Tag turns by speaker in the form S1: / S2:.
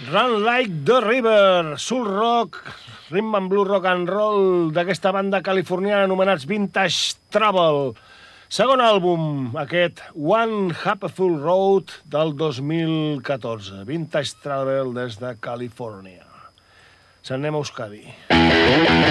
S1: Run Like the River, soul rock, rhythm and blues rock and roll d'aquesta banda californiana anomenats Vintage Trouble. Segon àlbum, aquest One Happyful Road del 2014. Vintage Trouble des de Califòrnia. Se'n anem a Euskadi.